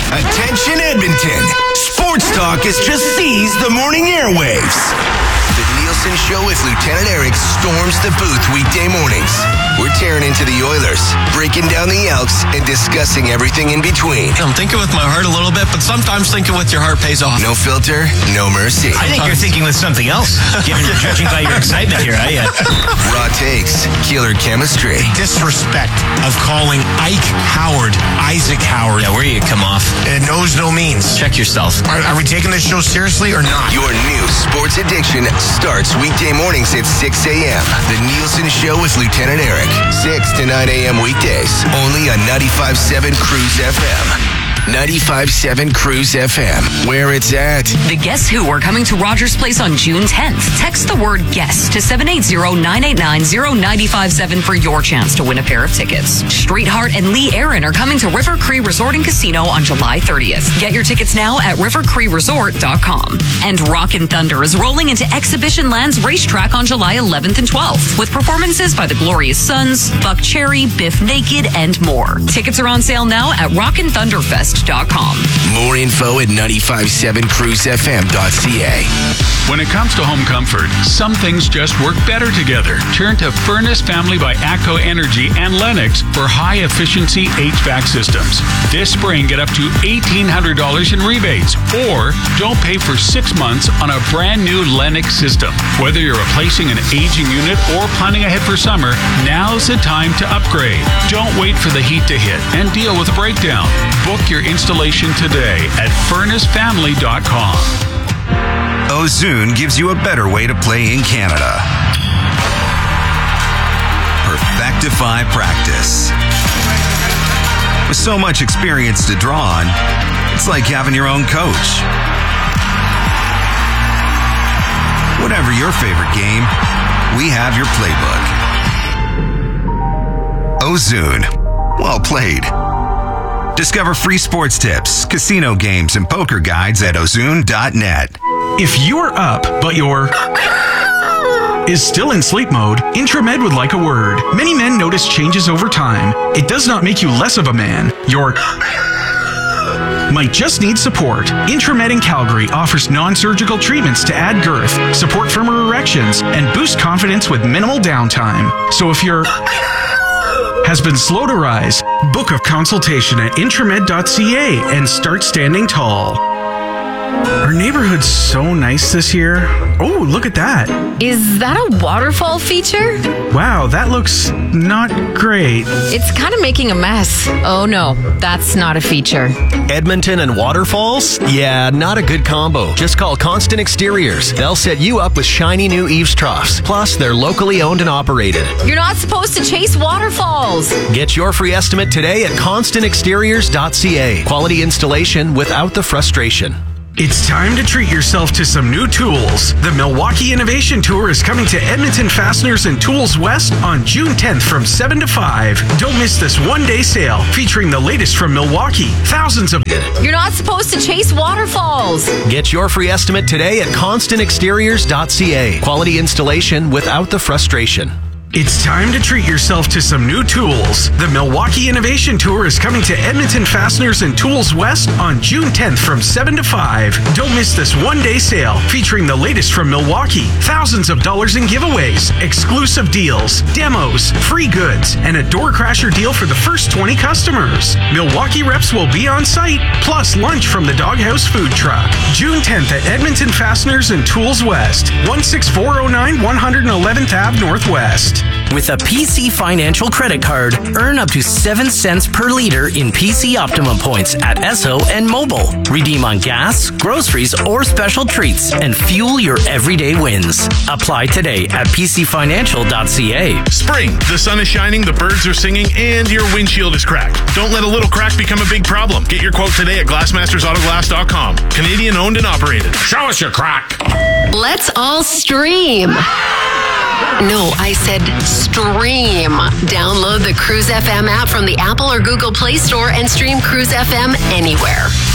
Attention Edmonton! Sports talk has just seized the morning airwaves. The Nielsen Show with Lieutenant Eric storms the booth weekday mornings. We're tearing into the Oilers, breaking down the Elks, and discussing everything in between. I'm thinking with my heart a little bit, but sometimes thinking with your heart pays off. No filter, no mercy. I think you're thinking with something else, given you're judging by your excitement here, Raw takes, killer chemistry. Disrespect of calling Ike Howard Isaac Howard. Yeah, where you come off. It knows no means. Check yourself. Are we taking this show seriously or not? Your new sports addiction starts weekday mornings at 6 a.m. The Nielsen Show with Lieutenant Eric. 6 to 9 a.m. weekdays. Only on 95.7 Cruise FM. 95.7 Cruise FM, where it's at. The Guess Who are coming to Rogers Place on June 10th. Text the word GUESS to 780-989-0957 for your chance to win a pair of tickets. Streetheart and Lee Aaron are coming to River Cree Resort and Casino on July 30th. Get your tickets now at rivercreeresort.com. And Rockin' Thunder is rolling into Exhibition Lands Racetrack on July 11th and 12th with performances by the Glorious Sons, Buck Cherry, Biff Naked, and more. Tickets are on sale now at rockinthunderfest.com. More info at 957cruisefm.ca. When it comes to home comfort, some things just work better together. Turn to Furnace Family by ATCO Energy and Lennox for high-efficiency HVAC systems. This spring, get up to $1,800 in rebates, or don't pay for 6 months on a brand new Lennox system. Whether you're replacing an aging unit or planning ahead for summer, now's the time to upgrade. Don't wait for the heat to hit and deal with a breakdown. Book your installation today at furnacefamily.com. Ozune gives you a better way to play in Canada. Perfectify practice. With so much experience to draw on, it's like having your own coach. Whatever your favorite game, we have your playbook. Ozune. Well played. Discover free sports tips, casino games, and poker guides at ozune.net. If you're up, but your is still in sleep mode, Intramed would like a word. Many men notice changes over time. It does not make you less of a man. Your might just need support. Intramed in Calgary offers non-surgical treatments to add girth, support firmer erections, and boost confidence with minimal downtime. So if you're has been slow to rise, book a consultation at intramed.ca and start standing tall. Our neighborhood's so nice this year. Oh, look at that. Is that a waterfall feature? Wow, that looks not great. It's kind of making a mess. Oh no, that's not a feature. Edmonton and waterfalls? Yeah, not a good combo. Just call Constant Exteriors. They'll set you up with shiny new eaves troughs. Plus, they're locally owned and operated. You're not supposed to chase waterfalls. Get your free estimate today at constantexteriors.ca. Quality installation without the frustration. It's time to treat yourself to some new tools. The Milwaukee Innovation Tour is coming to Edmonton Fasteners and Tools West on June 10th from 7 to 5. Don't miss this one-day sale featuring the latest from Milwaukee. Thousands of... You're not supposed to chase waterfalls. Get your free estimate today at constantexteriors.ca. Quality installation without the frustration. It's time to treat yourself to some new tools. The Milwaukee Innovation Tour is coming to Edmonton Fasteners and Tools West on June 10th from 7 to 5. Don't miss this one-day sale featuring the latest from Milwaukee. Thousands of dollars in giveaways, exclusive deals, demos, free goods, and a door crasher deal for the first 20 customers. Milwaukee reps will be on site, plus lunch from the Doghouse food truck. June 10th at Edmonton Fasteners and Tools West, 16409 111th Ave Northwest. With a PC Financial credit card, earn up to 7 cents per liter in PC Optimum points at Esso and Mobile. Redeem on gas, groceries, or special treats and fuel your everyday wins. Apply today at pcfinancial.ca. Spring. The sun is shining, the birds are singing, and your windshield is cracked. Don't let a little crack become a big problem. Get your quote today at glassmastersautoglass.com. Canadian owned and operated. Show us your crack. Let's all stream. No, I said stream. Download the Cruise FM app from the Apple or Google Play Store and stream Cruise FM anywhere.